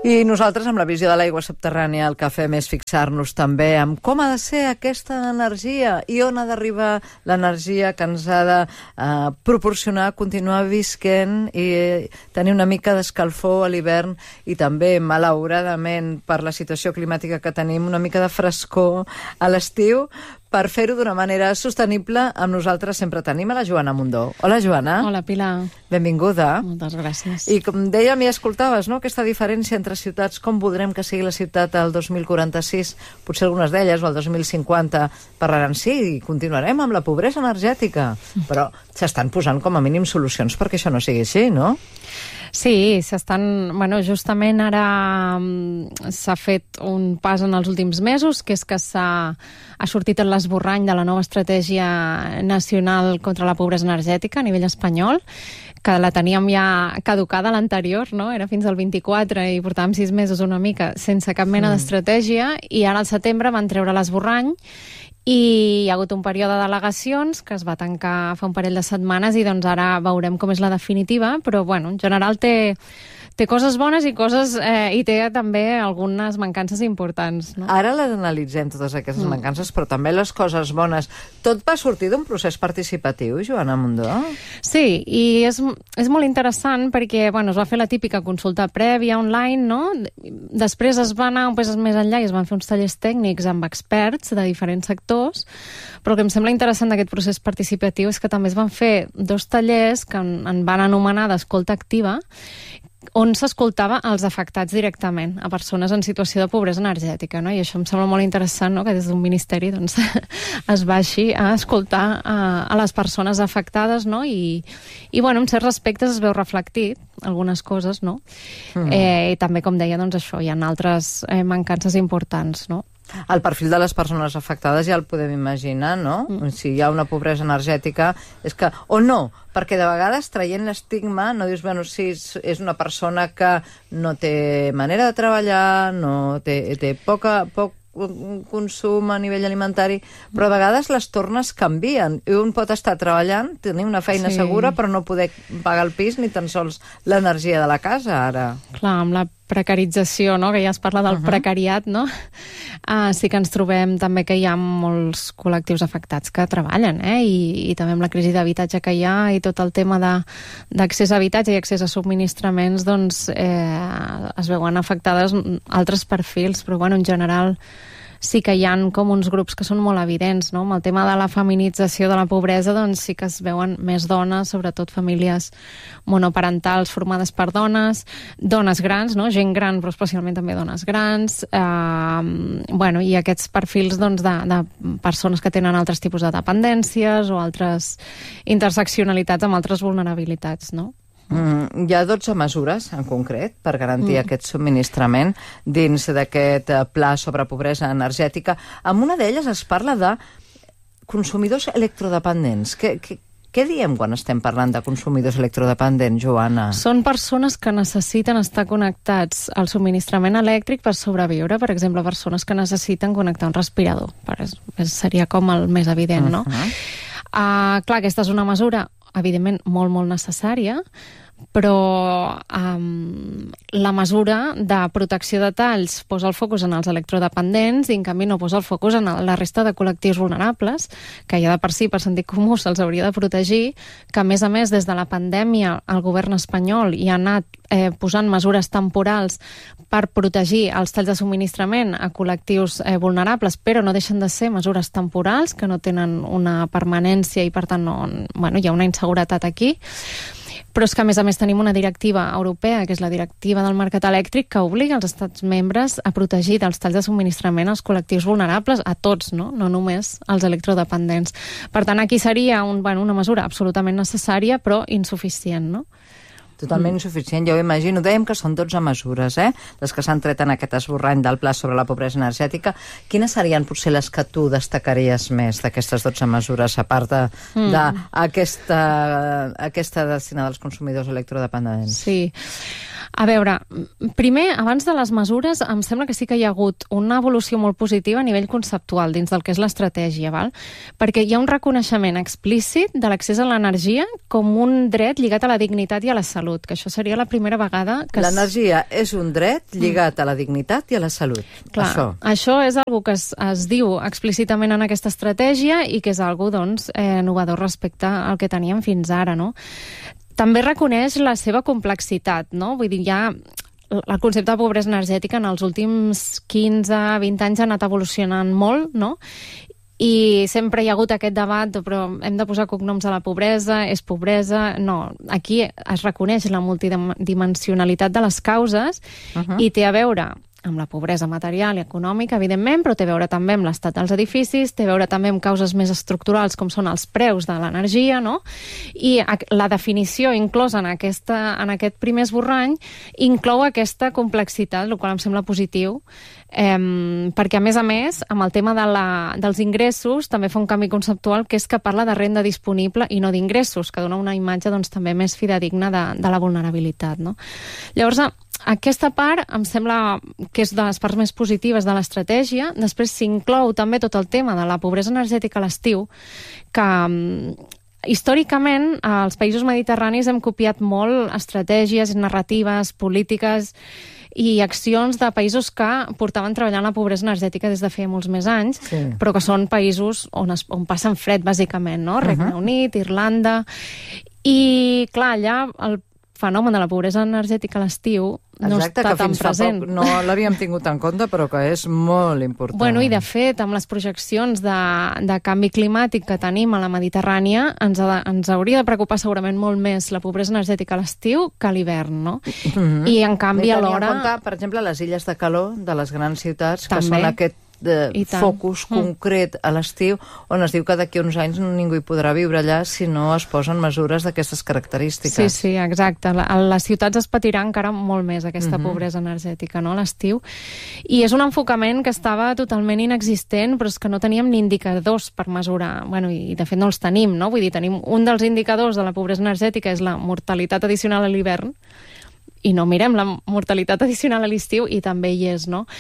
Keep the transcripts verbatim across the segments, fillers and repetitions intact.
I nosaltres, amb la visió de l'aigua subterrània, el que fem és fixar-nos també en com ha de ser aquesta energia i on ha d'arribar l'energia que ens ha de eh, proporcionar, continuar visquent i eh, tenir una mica d'escalfor a l'hivern i també, malauradament, per la situació climàtica que tenim, una mica de frescor a l'estiu, per fer-ho d'una manera sostenible. Amb nosaltres sempre tenim a la Joana Mundó. Hola, Joana. Hola, Pilar. Benvinguda. Moltes gràcies. I com dèiem i escoltaves, no?, aquesta diferència entre ciutats, com voldrem que sigui la ciutat el dos mil quaranta-sis, potser algunes d'elles, o el dos mil cinquanta, parlaran, sí, i continuarem amb la pobresa energètica, però s'estan posant com a mínim solucions perquè això no sigui així, no? Sí, s'estan... Bueno, justament ara s'ha fet un pas en els últims mesos, que és que s'ha ha sortit l'esborrany de la nova estratègia nacional contra la pobresa energètica a nivell espanyol, que la teníem ja caducada l'anterior, no? Era fins al vint-i-quatre i portàvem sis mesos una mica sense cap mena mm. d'estratègia, i ara al setembre van treure l'esborrany i hi ha hagut un període d'al·legacions que es va tancar fa un parell de setmanes i doncs ara veurem com és la definitiva, però bueno, en general té, té coses bones i coses eh, i té també algunes mancances importants, no? Ara les analitzem, totes aquestes mm. mancances, però també les coses bones. Tot va sortir d'un procés participatiu, Joana Mundó? Sí, i és, és molt interessant perquè bueno, es va fer la típica consulta prèvia online, no? Després es va anar un pas més enllà i es van fer uns tallers tècnics amb experts de diferents sectors, però el que em sembla interessant d'aquest procés participatiu és que també es van fer dos tallers que en, en van anomenar d'escolta activa, on s'escoltava els afectats directament, a persones en situació de pobresa energètica, no? I això em sembla molt interessant, no?, que des d'un ministeri doncs, es baixi a escoltar a, a les persones afectades, no? I, i bueno, en certs aspectes es veu reflectit algunes coses, no? Mm. Eh, I també, com deia, doncs això, hi ha altres eh, mancances importants, no? El perfil de les persones afectades ja el podem imaginar, no? Mm. Si hi ha una pobresa energètica, és que... O no, perquè de vegades, traient l'estigma, no dius, bueno, si és, és una persona que no té manera de treballar, no té, té poca, poc consum a nivell alimentari, però a vegades les tornes canvien i un pot estar treballant, tenir una feina sí. segura, però no poder pagar el pis ni tan sols l'energia de la casa, ara. Clar, amb la precarització, no?, que ja es parla del uh-huh. precariat, no? Uh, sí que ens trobem també que hi ha molts col·lectius afectats que treballen, eh? I, i també amb la crisi d'habitatge que hi ha i tot el tema d'accés a habitatge i accés a subministraments, doncs eh, es veuen afectades altres perfils, però bueno, en general sí que hi ha com uns grups que són molt evidents, no? Amb el tema de la feminització de la pobresa, doncs sí que es veuen més dones, sobretot famílies monoparentals formades per dones, dones grans, no? Gent gran, però especialment també dones grans, eh, bueno, i aquests perfils doncs, de, de persones que tenen altres tipus de dependències o altres interseccionalitats amb altres vulnerabilitats, no? Mm, hi ha dotze mesures, en concret, per garantir mm. aquest subministrament dins d'aquest pla sobre pobresa energètica. En una d'elles es parla de consumidors electrodependents. Què, què, què diem quan estem parlant de consumidors electrodependents, Joana? Són persones que necessiten estar connectats al subministrament elèctric per sobreviure. Per exemple, persones que necessiten connectar un respirador. Seria com el més evident, no? Uh-huh. Uh, clar, aquesta és una mesura evidentment molt, molt necessària, però um, la mesura de protecció de talls posa el focus en els electrodependents i en canvi no posa el focus en la resta de col·lectius vulnerables, que ja de per si, per sentit comú, se'ls hauria de protegir, que a més a més des de la pandèmia el govern espanyol hi ha anat eh, posant mesures temporals per protegir els talls de subministrament a col·lectius eh, vulnerables, però no deixen de ser mesures temporals que no tenen una permanència i per tant no, bueno, hi ha una inseguretat aquí. Però és que, a més a més, tenim una directiva europea, que és la directiva del mercat elèctric, que obliga els estats membres a protegir dels talls de subministrament als col·lectius vulnerables, a tots, no, no només als electrodependents. Per tant, aquí seria un, bueno, una mesura absolutament necessària, però insuficient, no? Totalment insuficient, ja ho imagino. Dèiem que són dotze mesures, eh? Les que s'han tret en aquest esborrany del pla sobre la pobresa energètica. Quines serien potser les que tu destacaries més d'aquestes dotze mesures, a part d'aquesta mm. aquesta destinada als consumidors electrodependents? Sí. A veure, primer, abans de les mesures, em sembla que sí que hi ha hagut una evolució molt positiva a nivell conceptual dins del que és l'estratègia, val? Perquè hi ha un reconeixement explícit de l'accés a l'energia com un dret lligat a la dignitat i a la salut, que això seria la primera vegada que... L'energia és un dret lligat a la dignitat i a la salut. Clar, això, això és algo que es, es diu explícitament en aquesta estratègia i que és algo, doncs, eh, innovador respecte al que teníem fins ara, no? També reconeix la seva complexitat, no? Vull dir, ja el concepte de pobresa energètica en els últims quinze a vint anys ha anat evolucionant molt, no? I sempre hi ha hagut aquest debat, però hem de posar cognoms a la pobresa, és pobresa... No, aquí es reconeix la multidimensionalitat de les causes uh-huh. i té a veure amb la pobresa material i econòmica, evidentment, però té a veure també amb l'estat dels edificis, té a veure també amb causes més estructurals com són els preus de l'energia, no? I la definició inclosa en, aquesta, en aquest primer esborrany inclou aquesta complexitat, el qual em sembla positiu, eh, perquè a més a més, amb el tema de la, dels ingressos, també fa un canvi conceptual que és que parla de renda disponible i no d'ingressos, que dona una imatge doncs, també més fidedigna de, de la vulnerabilitat, no? Llavors, aquesta part em sembla que és de les parts més positives de l'estratègia. Després s'inclou també tot el tema de la pobresa energètica a l'estiu, que històricament als països mediterranis hem copiat molt estratègies, narratives, polítiques i accions de països que portaven treballant la pobresa energètica des de feia molts més anys, sí. però que són països on, es, on passen fred, bàsicament, no? Regne uh-huh. Unit, Irlanda... I, clar, allà el fenomen de la pobresa energètica a l'estiu no Exacte, està tan present. Poc no l'havíem tingut en compte, però que és molt important. Bueno, i de fet, amb les projeccions de, de canvi climàtic que tenim a la Mediterrània, ens, ha, ens hauria de preocupar segurament molt més la pobresa energètica a l'estiu que a l'hivern, no? Mm-hmm. I en canvi alhora... Compte, per exemple, les illes de calor de les grans ciutats, també. Que són aquest de focus mm. concret a l'estiu, on es diu que d'aquí uns anys ningú hi podrà viure allà si no es posen mesures d'aquestes característiques. Sí, sí, exacte. A les ciutats es patirà encara molt més aquesta mm-hmm. pobresa energètica, no?, a l'estiu. I és un enfocament que estava totalment inexistent, però és que no teníem ni indicadors per mesurar. Bueno, i de fet no els tenim, no? Vull dir, tenim un dels indicadors de la pobresa energètica és la mortalitat addicional a l'hivern, i no mirem la mortalitat addicional a l'estiu, i també hi és, no?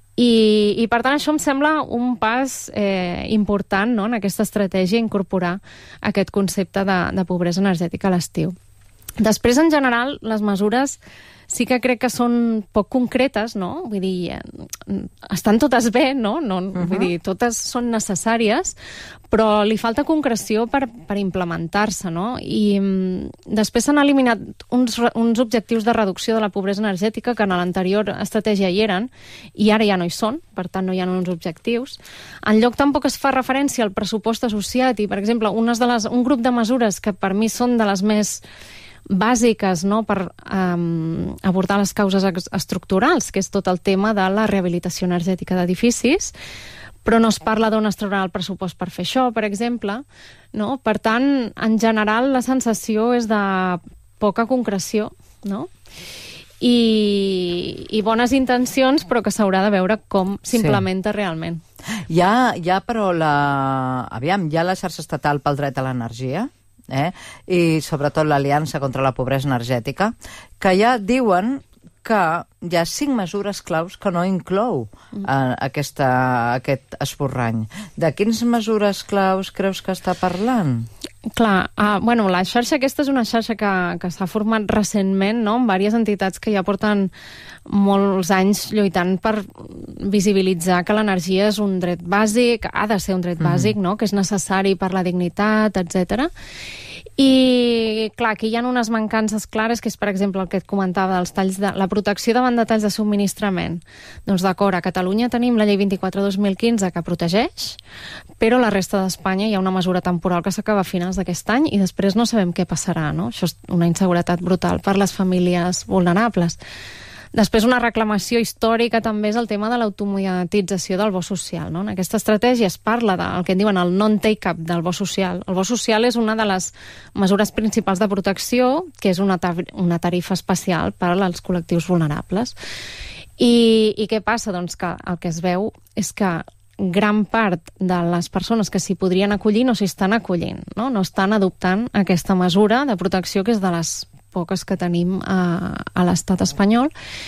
I, i per tant això em sembla un pas eh, important, no?, en aquesta estratègia, incorporar aquest concepte de, de pobresa energètica a l'estiu. Després, en general, les mesures sí que crec que són poc concretes, no? Vull dir, estan totes bé, no? no uh-huh. Vull dir, totes són necessàries, però li falta concreció per, per implementar-se, no? I mm, després s'han eliminat uns, uns objectius de reducció de la pobresa energètica que en l'anterior estratègia hi eren, i ara ja no hi són, per tant no hi ha uns objectius. En lloc tampoc es fa referència al pressupost associat i, per exemple, unes de les, un grup de mesures que per mi són de les més bàsiques, no?, per um, abordar les causes estructurals, que és tot el tema de la rehabilitació energètica d'edificis, però no es parla d'on es traurà el pressupost per fer això, per exemple, no? Per tant, en general, la sensació és de poca concreció, no?, i, i bones intencions, però que s'haurà de veure com s'implementa sí. realment. Hi ha, hi ha, però, la... Aviam, hi ha la xarxa estatal pel dret a l'energia, eh? I sobretot l'Aliança contra la Pobresa Energètica, que ja diuen que hi ha cinc mesures claus que no inclou eh, aquesta, aquest esborrany. De quines mesures claus creus que està parlant? Clar, uh, bueno, la xarxa aquesta és una xarxa que, que s'ha format recentment, no?, amb diverses entitats que ja porten molts anys lluitant per visibilitzar que l'energia és un dret bàsic, ha de ser un dret mm-hmm. bàsic, no?, que és necessari per la dignitat, etcètera. I, clar, aquí hi ha unes mancances clares, que és, per exemple, el que et comentava dels talls de... la protecció davant de talls de subministrament. Doncs d'acord, a Catalunya tenim la llei vint-i-quatre dos mil quinze que protegeix, però a la resta d'Espanya hi ha una mesura temporal que s'acaba a finals d'aquest any i després no sabem què passarà, no? Això és una inseguretat brutal per les famílies vulnerables. Després, una reclamació històrica també és el tema de l'automatització del bo social, no? En aquesta estratègia es parla del que en diuen el non-take-up del bo social. El bo social és una de les mesures principals de protecció, que és una, tar una tarifa especial per als col·lectius vulnerables. I, i què passa? Doncs que el que es veu és que gran part de les persones que s'hi podrien acollir no s'hi estan acollint, no? No estan adoptant aquesta mesura de protecció que és de les poques que tenim a, a l'estat espanyol.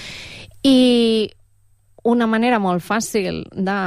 I una manera molt fàcil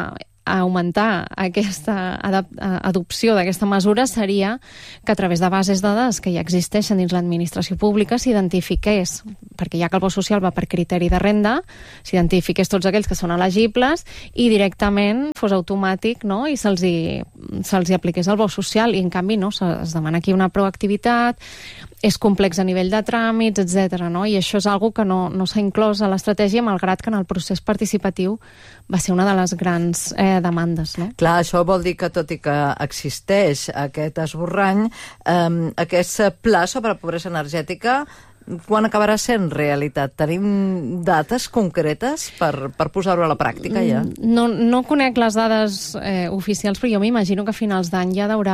d'augmentar aquesta adopció d'aquesta mesura seria que a través de bases de dades que ja existeixen dins l'administració pública s'identifiqués, perquè ja que el bo social va per criteri de renda, s'identifiqués tots aquells que són elegibles i directament fos automàtic, no? I se'ls hi, se'ls hi apliqués el bo social, i en canvi no, es demana aquí una proactivitat, és complex a nivell de tràmits, etcètera, no? I això és algo que no, no s'ha inclòs a l'estratègia, malgrat que en el procés participatiu va ser una de les grans eh, demandes, no? Clar, això vol dir que tot i que existeix aquest esborrany, eh, aquest pla sobre pobresa energètica, quan acabarà sent realitat? Tenim dates concretes per, per posar-ho a la pràctica ja? No, no conec les dades eh, oficials, però jo m'imagino que a finals d'any ja deurà,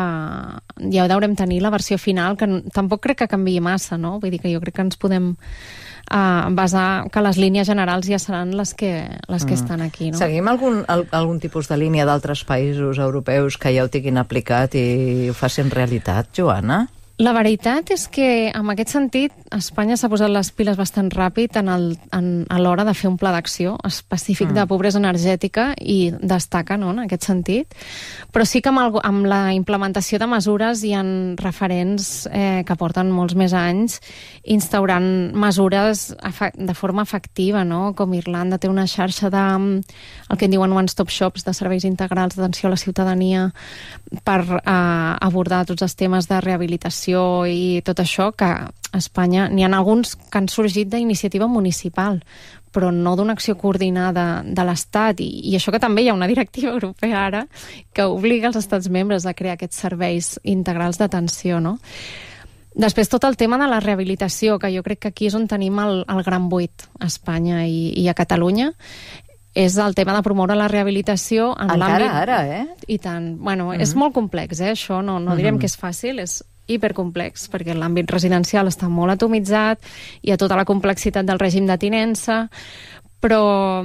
ja deurem tenir la versió final, que tampoc crec que canviï massa, no? Vull dir que jo crec que ens podem uh, basar que les línies generals ja seran les que, les que mm. estan aquí, no? Seguim algun, al, algun tipus de línia d'altres països europeus que ja ho tinguin aplicat i ho facin realitat, Joana? La veritat és que, en aquest sentit, Espanya s'ha posat les piles bastant ràpid en el, en, a l'hora de fer un pla d'acció específic mm. de pobresa energètica i destaca, no?, en aquest sentit. Però sí que amb, el, amb la implementació de mesures hi ha referents eh, que porten molts més anys instaurant mesures de forma efectiva, no?, com Irlanda té una xarxa de, el que en diuen one-stop shops, de serveis integrals d'atenció a la ciutadania per eh, abordar tots els temes de rehabilitació i tot això, que a Espanya n'hi ha alguns que han sorgit d'iniciativa municipal, però no d'una acció coordinada de l'Estat, i, i això que també hi ha una directiva europea ara que obliga els estats membres a crear aquests serveis integrals d'atenció, no? Després, tot el tema de la rehabilitació, que jo crec que aquí és on tenim el, el gran buit a Espanya i, i a Catalunya, és el tema de promoure la rehabilitació en l'àmbit... Encara ara, eh? I tant. Bueno, mm-hmm. és molt complex, eh, això. No, no direm mm-hmm. que és fàcil, és hipercomplex, perquè l'àmbit residencial està molt atomitzat, hi ha tota la complexitat del règim de tinença, però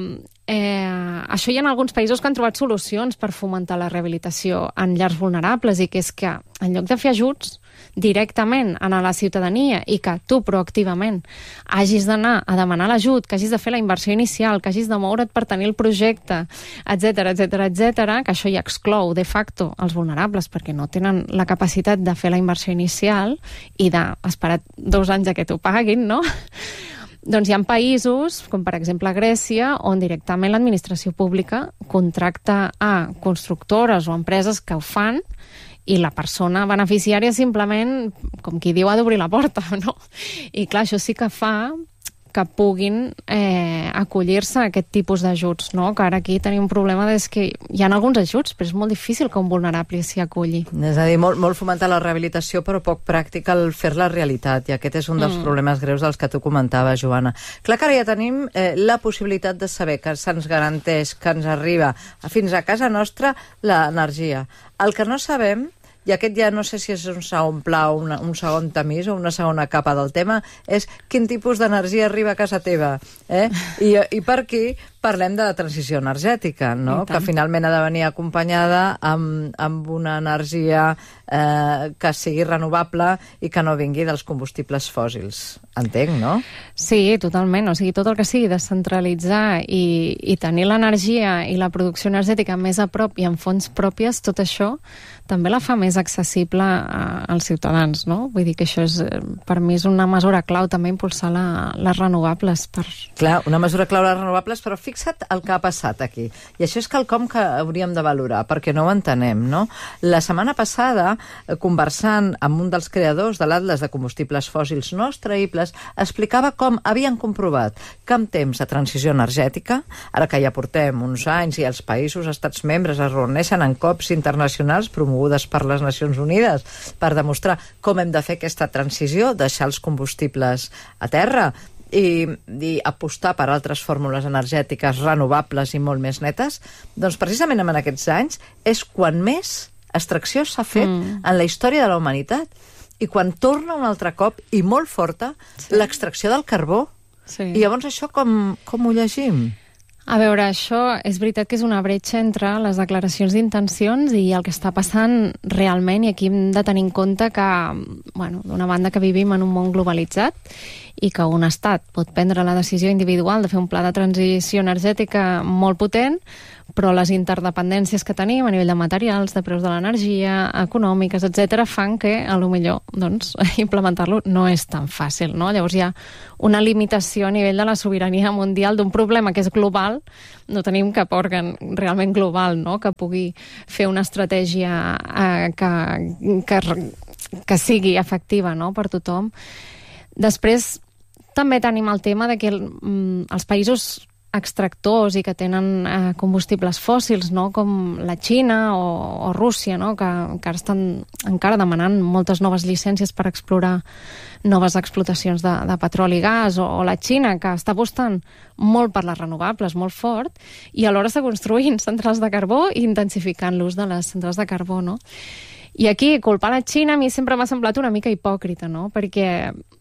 eh, això hi ha alguns països que han trobat solucions per fomentar la rehabilitació en llars vulnerables, i que és que en lloc de fer ajuts directament a la ciutadania i que tu proactivament hagis d'anar a demanar l'ajut, que hagis de fer la inversió inicial, que hagis de moure't per tenir el projecte, etcètera, etcètera, etcètera, que això ja exclou de facto els vulnerables perquè no tenen la capacitat de fer la inversió inicial i d'esperar dos anys a que t'ho paguin, no? Doncs hi ha països, com per exemple Grècia, on directament l'administració pública contracta a constructores o empreses que ho fan, i la persona beneficiària simplement, com qui diu, ha d'obrir la porta, no? I clar, això sí que fa que puguin eh, acollir-se a aquest tipus d'ajuts, no? Que ara aquí tenim un problema és que hi ha alguns ajuts, però és molt difícil que un vulnerable s'hi acolli. És a dir, molt, molt fomentar la rehabilitació, però poc pràctica el fer-la realitat, i aquest és un dels mm. problemes greus dels que tu comentaves, Joana. Clar que ara ja tenim eh, la possibilitat de saber que se'ns garanteix, que ens arriba fins a casa nostra l'energia. El que no sabem, i aquest ja no sé si és un segon pla o una, un segon tamís o una segona capa del tema, és quin tipus d'energia arriba a casa teva. Eh? I, I per aquí parlem de la transició energètica, no? Que finalment ha de venir acompanyada amb, amb una energia eh, que sigui renovable i que no vingui dels combustibles fòssils. Entenc, no? Sí, totalment. O sigui, tot el que sigui descentralitzar i, i tenir l'energia i la producció energètica més a prop i en fonts pròpies, tot això també la fa més accessible a, als ciutadans, no? Vull dir que això és, per mi és una mesura clau també impulsar la, les renovables. Per... Clar, una mesura clau les renovables, però fixa't el que ha passat aquí. I això és quelcom que hauríem de valorar, perquè no ho entenem, no? La setmana passada, conversant amb un dels creadors de l'Atles de combustibles fòssils no extraïbles, explicava com havien comprovat que en temps de transició energètica, ara que ja portem uns anys i els països, estats membres, es reuneixen en cops internacionals promogudes per les Nacions Unides per demostrar com hem de fer aquesta transició, deixar els combustibles a terra i, i apostar per altres fórmules energètiques renovables i molt més netes, doncs precisament en aquests anys és quan més extracció s'ha fet mm. en la història de la humanitat, i quan torna un altre cop i molt forta sí. l'extracció del carbó. Sí. I llavors això com, com ho llegim? A veure, això és veritat que és una bretxa entre les declaracions d'intencions i el que està passant realment, i aquí hem de tenir en compte que, bueno, d'una banda que vivim en un món globalitzat i que un estat pot prendre la decisió individual de fer un pla de transició energètica molt potent, però les interdependències que tenim a nivell de materials, de preus de l'energia, econòmiques, etcètera, fan que, a lo millor, doncs, implementar-lo no és tan fàcil, no? Llavors hi ha una limitació a nivell de la sobirania mundial d'un problema que és global. No tenim cap òrgan realment global, no?, que pugui fer una estratègia eh, que, que, que sigui efectiva, no?, per tothom. Després, també tenim el tema de que el, els països extractors i que tenen eh, combustibles fòssils, no?, com la Xina o, o Rússia, no?, que encara estan encara demanant moltes noves llicències per explorar noves explotacions de, de petroli i gas, o, o la Xina, que està apostant molt per les renovables, molt fort, i alhora està construint centrals de carbó i intensificant l'ús de les centrals de carbó, no? I aquí, culpar la Xina a mi sempre m'ha semblat una mica hipòcrita, no?, perquè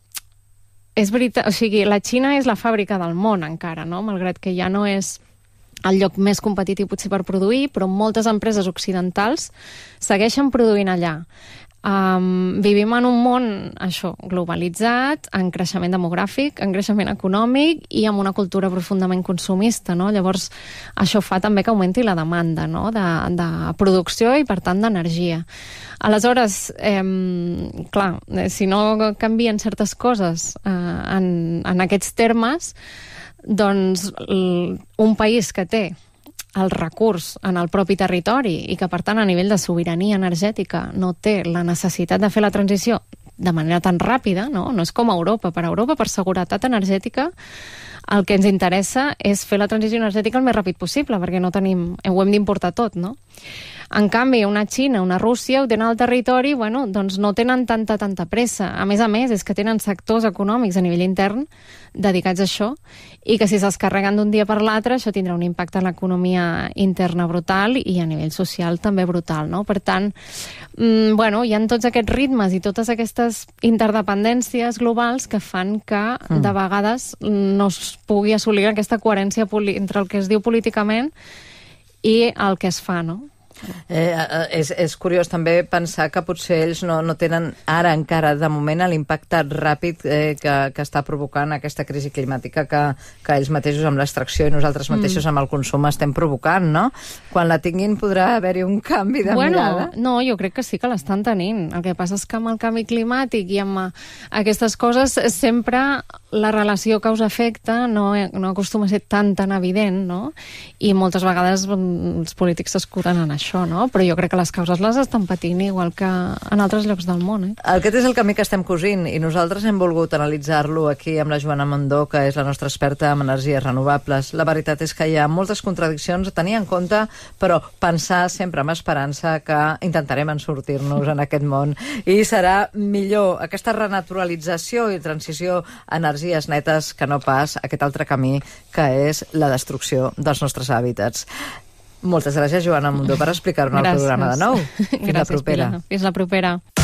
és veritat, o sigui, la Xina és la fàbrica del món encara, no?, malgrat que ja no és el lloc més competitiu potser per produir, però moltes empreses occidentals segueixen produint allà. Um, vivim en un món, això, globalitzat, en creixement demogràfic, en creixement econòmic i amb una cultura profundament consumista, no? Llavors, això fa també que augmenti la demanda, no?, de, de producció i, per tant, d'energia. Aleshores, eh, clar, si no canvien certes coses eh, en, en aquests termes, doncs un país que té el recurs en el propi territori i que, per tant, a nivell de sobirania energètica no té la necessitat de fer la transició de manera tan ràpida, no? No és com a Europa. Per Europa, per seguretat energètica, el que ens interessa és fer la transició energètica el més ràpid possible, perquè no tenim, ho hem d'importar tot, no? En canvi, una Xina, una Rússia, ho tenen al territori, bueno, doncs no tenen tanta, tanta pressa. A més a més, és que tenen sectors econòmics a nivell intern dedicats a això, i que si se'ls carreguen d'un dia per l'altre, això tindrà un impacte en l'economia interna brutal i a nivell social també brutal, no? Per tant, mmm, bueno, hi ha tots aquests ritmes i totes aquestes interdependències globals que fan que, mm. de vegades, no es pugui assolir aquesta coherència entre el que es diu políticament i el que es fa, no? Eh, és, és curiós també pensar que potser ells no, no tenen ara encara de moment l'impacte ràpid eh, que, que està provocant aquesta crisi climàtica que, que ells mateixos amb l'extracció i nosaltres mateixos mm. amb el consum estem provocant, no? Quan la tinguin podrà haver-hi un canvi de bueno, mirada? No, jo crec que sí que l'estan tenint. El que passa és que amb el canvi climàtic i amb aquestes coses sempre la relació causa-efecte no, no acostuma a ser tan tan evident, no? I moltes vegades els polítics s'escuden en això, no? Però jo crec que les causes les estan patint igual que en altres llocs del món, eh? Aquest és el camí que estem cosint i nosaltres hem volgut analitzar-lo aquí amb la Joana Mundó, que és la nostra experta en energies renovables. La veritat és que hi ha moltes contradiccions a tenir en compte, però pensar sempre amb esperança que intentarem en sortir-nos en aquest món i serà millor aquesta renaturalització i transició a energies netes que no pas aquest altre camí que és la destrucció dels nostres hàbitats. Moltes gràcies, Joana Mundó, per explicar-ho en el programa de nou. Fins la propera. Fins la propera.